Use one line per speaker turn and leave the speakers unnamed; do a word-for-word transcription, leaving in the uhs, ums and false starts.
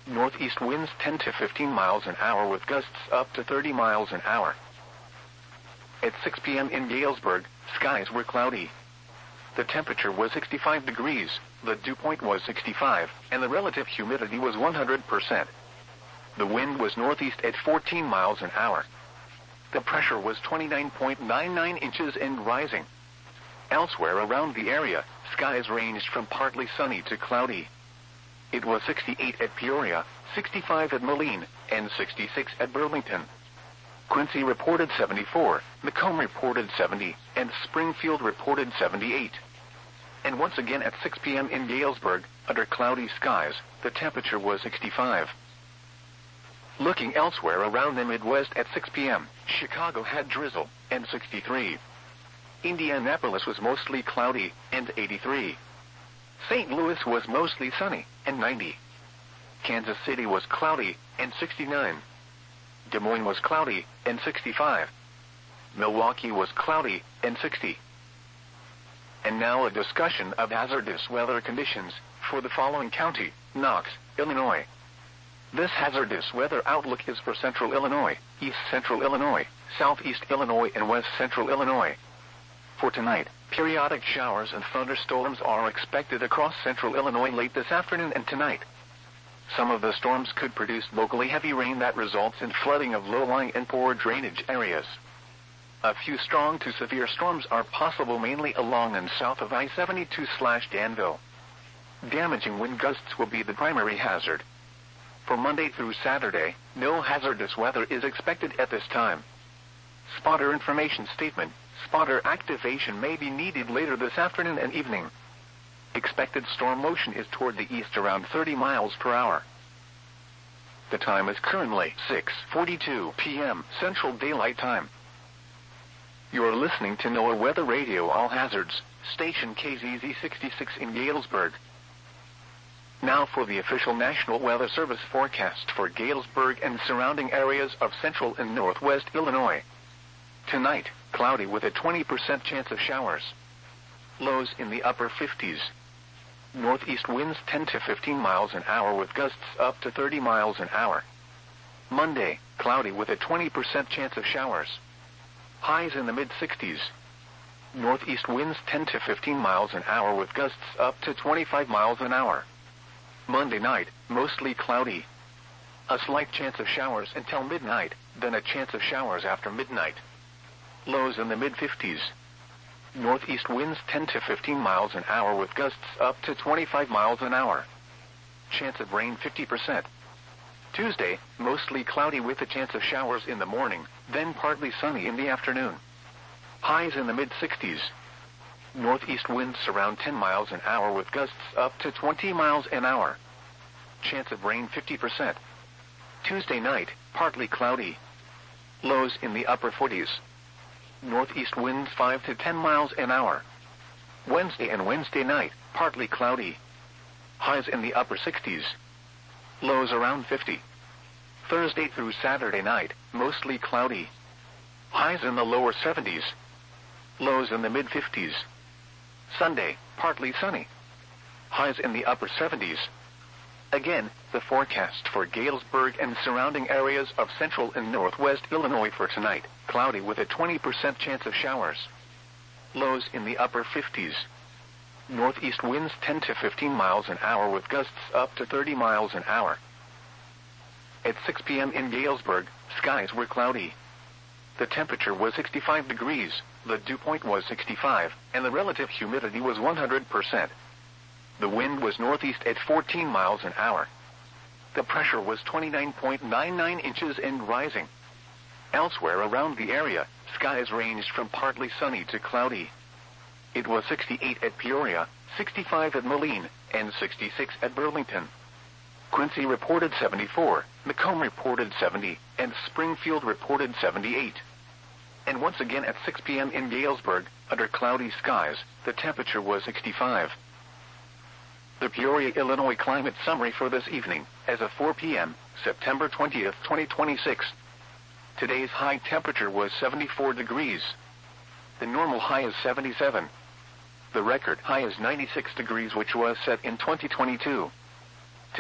Northeast winds ten to fifteen miles an hour with gusts up to thirty miles an hour. At six p m in Galesburg, skies were cloudy. The temperature was sixty-five degrees, the dew point was sixty-five, and the relative humidity was one hundred percent. The wind was northeast at fourteen miles an hour. The pressure was twenty-nine point nine nine inches and rising. Elsewhere around the area, skies ranged from partly sunny to cloudy. It was sixty-eight at Peoria, sixty-five at Moline, and sixty-six at Burlington. Quincy reported seventy-four, Macomb reported seventy, and Springfield reported seventy-eight. And once again at six p m in Galesburg, under cloudy skies, the temperature was sixty-five. Looking elsewhere around the Midwest at six p m, Chicago had drizzle, and sixty-three. Indianapolis was mostly cloudy, and eighty-three. Saint Louis was mostly sunny, and ninety. Kansas City was cloudy, and sixty-nine. Des Moines was cloudy, and sixty-five. Milwaukee was cloudy, and sixty. And now a discussion of hazardous weather conditions for the following county: Knox, Illinois. This hazardous weather outlook is for central Illinois, east central Illinois, southeast Illinois, and west central Illinois. For tonight, periodic showers and thunderstorms are expected across central Illinois late this afternoon and tonight. Some of the storms could produce locally heavy rain that results in flooding of low-lying and poor drainage areas. A few strong to severe storms are possible mainly along and south of I seventy-two slash Danville. Damaging wind gusts will be the primary hazard. For Monday through Saturday, no hazardous weather is expected at this time. Spotter information statement: spotter activation may be needed later this afternoon and evening. Expected storm motion is toward the east around thirty miles per hour. The time is currently six forty-two p m Central Daylight Time. You are listening to NOAA Weather Radio All Hazards, station K Z Z sixty-six in Galesburg. Now for the official National Weather Service forecast for Galesburg and surrounding areas of central and northwest Illinois. Tonight, cloudy with a twenty percent chance of showers. Lows in the upper fifties. Northeast winds ten to fifteen miles an hour with gusts up to thirty miles an hour. Monday, cloudy with a twenty percent chance of showers. Highs in the mid-sixties. Northeast winds ten to fifteen miles an hour with gusts up to twenty-five miles an hour. Monday night, mostly cloudy. A slight chance of showers until midnight, then a chance of showers after midnight. Lows in the mid-fifties. Northeast winds ten to fifteen miles an hour with gusts up to twenty-five miles an hour. Chance of rain fifty percent. Tuesday, mostly cloudy with a chance of showers in the morning, then partly sunny in the afternoon. Highs in the mid-sixties. Northeast winds around ten miles an hour with gusts up to twenty miles an hour. Chance of rain fifty percent. Tuesday night, partly cloudy. Lows in the upper forties. Northeast winds five to ten miles an hour. Wednesday and Wednesday night, partly cloudy. Highs in the upper sixties. Lows around fifty. Thursday through Saturday night, mostly cloudy. Highs in the lower seventies. Lows in the mid-fifties. Sunday, partly sunny. Highs in the upper seventies. Again, the forecast for Galesburg and surrounding areas of central and northwest Illinois for tonight: cloudy with a twenty percent chance of showers. Lows in the upper fifties. Northeast winds ten to fifteen miles an hour with gusts up to thirty miles an hour. At six p m in Galesburg, skies were cloudy. The temperature was sixty-five degrees, the dew point was sixty-five, and the relative humidity was one hundred percent. The wind was northeast at fourteen miles an hour. The pressure was twenty-nine point nine nine inches and rising. Elsewhere around the area, skies ranged from partly sunny to cloudy. It was sixty-eight at Peoria, sixty-five at Moline, and sixty-six at Burlington. Quincy reported seventy-four, Macomb reported seventy, and Springfield reported seventy-eight. And once again at six p m in Galesburg, under cloudy skies, the temperature was sixty-five. The Peoria, Illinois climate summary for this evening, as of four p m, September twentieth, twenty twenty-six. Today's high temperature was seventy-four degrees. The normal high is seventy-seven. The record high is ninety-six degrees, which was set in twenty twenty-two.